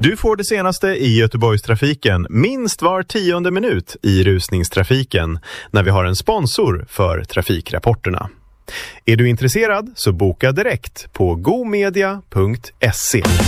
Du får det senaste i Göteborgstrafiken minst var 10:e minut i rusningstrafiken när vi har en sponsor för trafikrapporterna. Är du intresserad så boka direkt på gomedia.se.